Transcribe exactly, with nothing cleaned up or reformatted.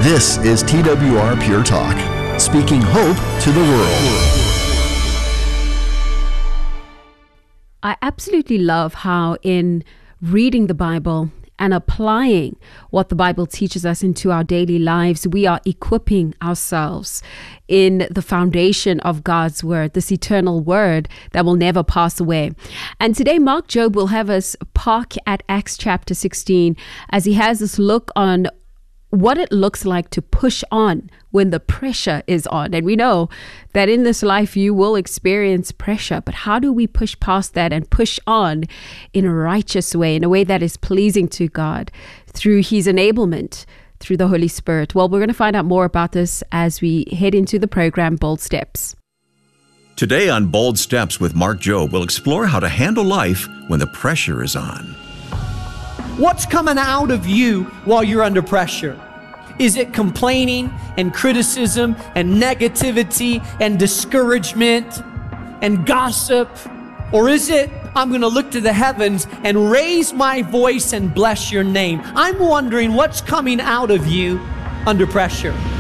This is T W R Pure Talk, speaking hope to the world. I absolutely love how in reading the Bible and applying what the Bible teaches us into our daily lives, we are equipping ourselves in the foundation of God's word, this eternal word that will never pass away. And today, Mark Jobe will have us park at Acts chapter sixteen as he has this look on what it looks like to push on when the pressure is on. And we know that in this life you will experience pressure, but how do we push past that and push on in a righteous way, in a way that is pleasing to God through his enablement, through the Holy Spirit? Well, we're going to find out more about this as we head into the program Bold Steps. Today on Bold Steps with Mark Jobe, we'll explore how to handle life when the pressure is on. What's coming out of you while you're under pressure? Is it complaining and criticism and negativity and discouragement and gossip? Or is it, I'm going to look to the heavens and raise my voice and bless your name? I'm wondering what's coming out of you under pressure.